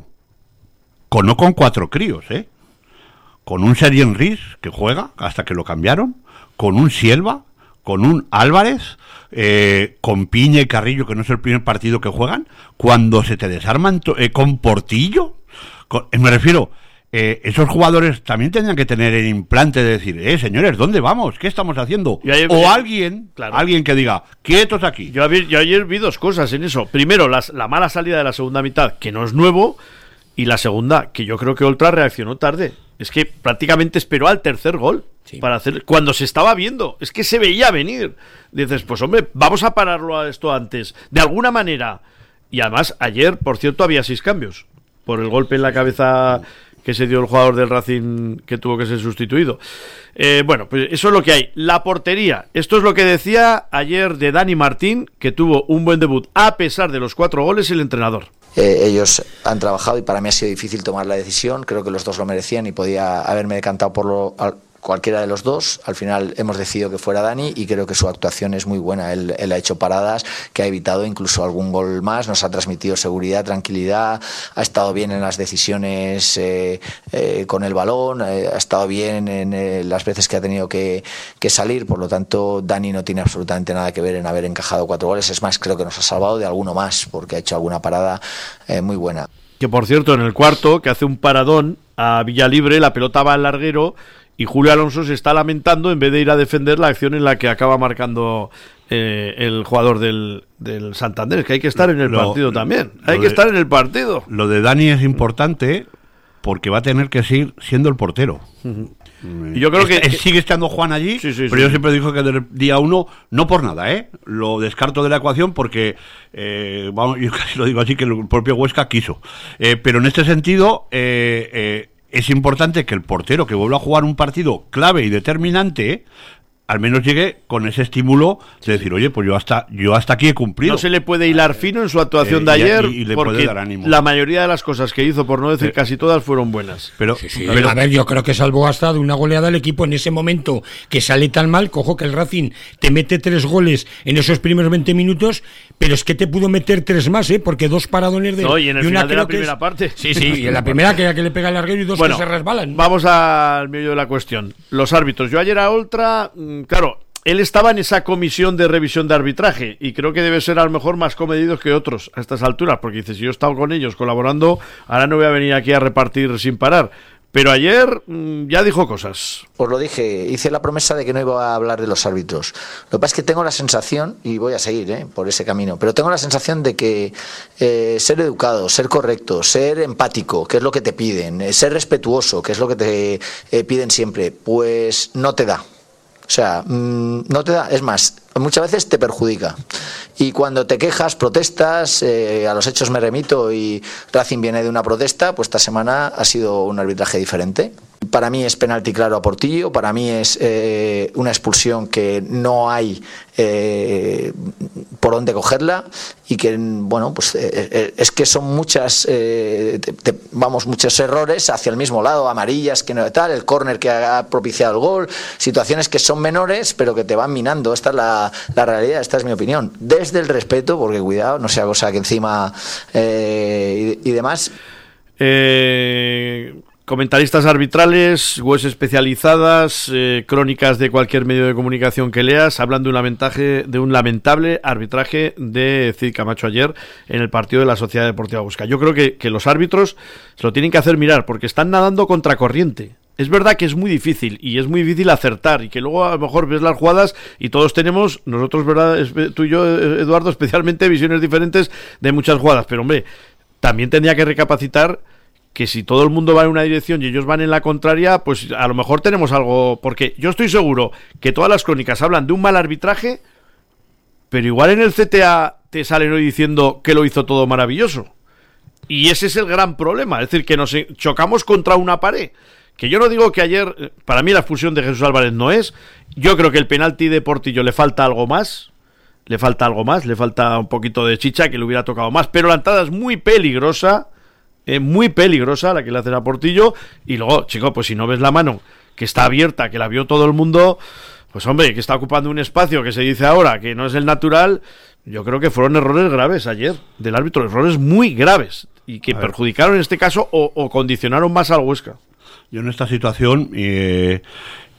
S23: con no con cuatro críos, ¿eh? Con un Sergio Enrique que juega hasta que lo cambiaron, con un Sielva, con un Álvarez, eh, con Piña y Carrillo, que no es el primer partido que juegan, cuando se te desarman to- eh, con Portillo, con, eh, me refiero, eh, esos jugadores también tendrían que tener el implante de decir, eh, señores, ¿dónde vamos? ¿Qué estamos haciendo?
S16: Ayer,
S23: o alguien,
S16: claro.
S23: alguien que diga, quietos aquí.
S16: Yo ayer, yo ayer vi dos cosas en eso. Primero, las, la mala salida de la segunda mitad, que no es nuevo, y la segunda, que yo creo que Oltra reaccionó tarde. Es que prácticamente esperó al tercer gol. Sí. Para hacer cuando se estaba viendo, es que se veía venir. Dices, pues hombre, vamos a pararlo a esto antes, de alguna manera. Y además, ayer, por cierto, había seis cambios por el golpe en la cabeza que se dio el jugador del Racing que tuvo que ser sustituido. Eh, bueno, pues eso es lo que hay. La portería, esto es lo que decía ayer de Dani Martín, que tuvo un buen debut a pesar de los cuatro goles el entrenador.
S17: Eh, ellos han trabajado y para mí ha sido difícil tomar la decisión. Creo que los dos lo merecían y podía haberme decantado por lo, al, cualquiera de los dos. Al final hemos decidido que fuera Dani y creo que su actuación es muy buena. Él, él ha hecho paradas que ha evitado incluso algún gol más, nos ha transmitido seguridad, tranquilidad, ha estado bien en las decisiones eh, eh, con el balón, eh, ha estado bien en eh, las veces que ha tenido que, que salir. Por lo tanto, Dani no tiene absolutamente nada que ver en haber encajado cuatro goles. Es más, creo que nos ha salvado de alguno más porque ha hecho alguna parada eh, muy buena.
S16: Que por cierto, en el cuarto, que hace un paradón a Villalibre, la pelota va al larguero y Julio Alonso se está lamentando en vez de ir a defender la acción en la que acaba marcando eh, el jugador del, del Santander. Que hay que estar en el lo, partido también. Hay que de, estar en el partido.
S23: Lo de Dani es importante porque va a tener que seguir siendo el portero.
S16: Uh-huh. Y yo creo que,
S23: que sigue estando Juan allí,
S16: sí, sí,
S23: pero
S16: sí.
S23: yo siempre digo que del día uno, no por nada, ¿eh? Lo descarto de la ecuación porque, eh, vamos, yo casi lo digo así, que el propio Huesca quiso. Eh, pero en este sentido, eh, eh, es importante que el portero que vuelva a jugar un partido clave y determinante, al menos llegue con ese estímulo de decir, oye, pues yo hasta yo hasta aquí he cumplido.
S16: No se le puede hilar fino en su actuación eh, de ayer,
S23: y, y le
S16: porque
S23: puede dar ánimo.
S16: La mayoría de las cosas que hizo, por no decir
S23: eh,
S16: casi todas, fueron buenas.
S23: Pero,
S3: sí, sí,
S23: pero
S3: a ver, yo creo que salvó hasta de una goleada al equipo en ese momento que sale tan mal. Cojo que el Racing te mete tres goles en esos primeros veinte minutos, pero es que te pudo meter tres más, ¿eh? Porque dos paradones de...
S16: No, y en el
S3: y una
S16: final de la
S3: creo que
S16: primera
S3: es,
S16: parte.
S3: Sí, sí, y en la primera que, que le pega el larguero y dos
S16: bueno,
S3: que se resbalan.
S16: Vamos al medio de la cuestión. Los árbitros. Yo ayer a Oltra, claro... Él estaba en esa comisión de revisión de arbitraje y creo que debe ser a lo mejor más comedidos que otros a estas alturas, porque dice, si yo he estado con ellos colaborando, ahora no voy a venir aquí a repartir sin parar. Pero ayer mmm, ya dijo cosas.
S17: Os lo dije, hice la promesa de que no iba a hablar de los árbitros. Lo que pasa es que tengo la sensación, y voy a seguir ¿eh? por ese camino, pero tengo la sensación de que eh, ser educado, ser correcto, ser empático, que es lo que te piden, eh, ser respetuoso, que es lo que te eh, piden siempre, pues no te da. O sea, mmm, no te da, es más, muchas veces te perjudica. Y cuando te quejas, protestas, eh, a los hechos me remito y Racing viene de una protesta, pues esta semana ha sido un arbitraje diferente. Para mí es penalti claro a Portillo, para mí es eh, una expulsión que no hay eh, por dónde cogerla y que, bueno, pues eh, es que son muchas, eh, te, te, vamos, muchos errores hacia el mismo lado, amarillas, que no tal, el córner que ha propiciado el gol, situaciones que son menores pero que te van minando. Esta es la, la realidad, esta es mi opinión. Desde el respeto, porque cuidado, no sea cosa que encima eh, y, y demás.
S16: Eh... Comentaristas arbitrales, webs especializadas, eh, crónicas de cualquier medio de comunicación que leas, hablan de un, lamentaje, de un lamentable arbitraje de Cid Camacho ayer en el partido de la Sociedad Deportiva Huesca. Yo creo que, que los árbitros se lo tienen que hacer mirar porque están nadando contracorriente. Es verdad que es muy difícil y es muy difícil acertar y que luego a lo mejor ves las jugadas y todos tenemos, nosotros, verdad, tú y yo, Eduardo, especialmente visiones diferentes de muchas jugadas, pero hombre, también tendría que recapacitar que si todo el mundo va en una dirección y ellos van en la contraria, pues a lo mejor tenemos algo, porque yo estoy seguro que todas las crónicas hablan de un mal arbitraje, pero igual en el C T A te salen hoy diciendo que lo hizo todo maravilloso. Y ese es el gran problema, es decir, que nos chocamos contra una pared. Que yo no digo que ayer, para mí la expulsión de Jesús Álvarez no es, yo creo que el penalti de Portillo le falta algo más, le falta algo más, le falta un poquito de chicha que le hubiera tocado más, pero la entrada es muy peligrosa, eh, muy peligrosa la que le hacen a Portillo, y luego, chico, pues si no ves la mano, que está abierta, que la vio todo el mundo, pues hombre, que está ocupando un espacio que se dice ahora que no es el natural, yo creo que fueron errores graves ayer del árbitro, errores muy graves, y que perjudicaron en este caso o, o condicionaron más al Huesca.
S23: Yo en esta situación, eh,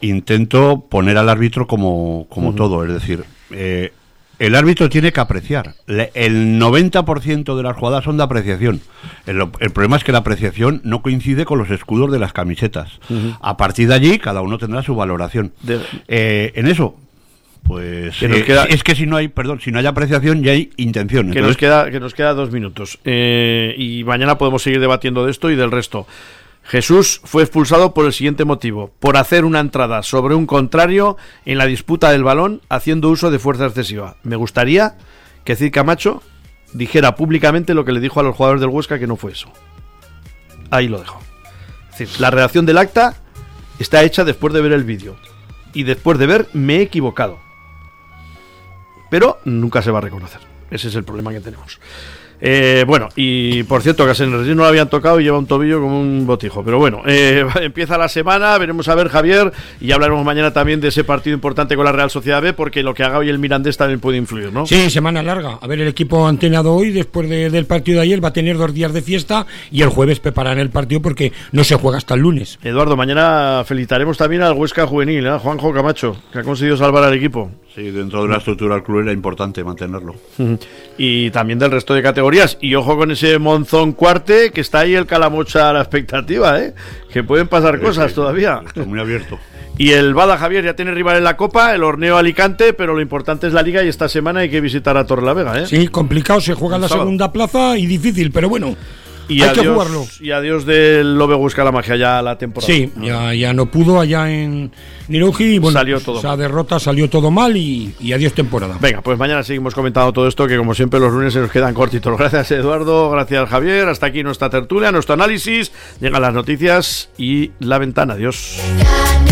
S23: intento poner al árbitro como, como uh-huh. todo, es decir, eh, el árbitro tiene que apreciar. Le, el noventa por ciento de las jugadas son de apreciación. El, el problema es que la apreciación no coincide con los escudos de las camisetas. Uh-huh. A partir de allí, cada uno tendrá su valoración. De... Eh, en eso, pues
S16: que nos
S23: eh,
S16: queda...
S23: es que si no hay, perdón, si no hay apreciación, ya hay intención.
S16: Que,
S23: Entonces...
S16: nos, queda, que nos queda dos minutos. Eh, y mañana podemos seguir debatiendo de esto y del resto. Jesús fue expulsado por el siguiente motivo: por hacer una entrada sobre un contrario en la disputa del balón haciendo uso de fuerza excesiva. Me gustaría que Cid Camacho dijera públicamente lo que le dijo a los jugadores del Huesca, que no fue eso. Ahí lo dejo. Es decir, la redacción del acta está hecha después de ver el vídeo y después de ver me he equivocado, pero nunca se va a reconocer. Ese es el problema que tenemos. Eh, bueno, y por cierto que a Senesi no lo habían tocado y lleva un tobillo como un botijo. Pero bueno, eh, empieza la semana, veremos a ver, Javier, y hablaremos mañana también de ese partido importante con la Real Sociedad B, porque lo que haga hoy el Mirandés también puede influir, ¿no?
S3: Sí, semana larga. A ver, el equipo entrenado hoy, después de, del partido de ayer, va a tener dos días de fiesta y el jueves prepararán el partido porque no se juega hasta el lunes.
S16: Eduardo, mañana felicitaremos también al Huesca Juvenil, ¿eh? Juanjo Camacho, que ha conseguido salvar al equipo.
S23: Sí, dentro de la estructura del club era importante mantenerlo.
S16: Y también del resto de categorías. Y ojo con ese Monzón Cuarte, que está ahí el Calamocha a la expectativa, ¿eh? Que pueden pasar sí, cosas sí, todavía.
S23: Está muy abierto.
S16: Y el Bada, Javier, ya tiene rival en la Copa, el Horneo Alicante, pero lo importante es la Liga y esta semana hay que visitar a Torrelavega, ¿eh?
S3: Sí, complicado, se juega en la sábado. Segunda plaza y difícil, pero bueno.
S16: Y
S3: hay
S16: adiós,
S3: que jugarlo.
S16: Y adiós del Lobe Busca la Magia ya la temporada.
S3: Sí, ya, ya no pudo allá en Niroji. Bueno,
S16: salió todo
S3: esa mal. derrota salió todo mal y, y adiós temporada.
S16: Venga, pues mañana seguimos comentando todo esto, que como siempre los lunes se nos quedan cortitos. Gracias, Eduardo, gracias, Javier. Hasta aquí nuestra tertulia, nuestro análisis. Llegan las noticias y la ventana. Adiós.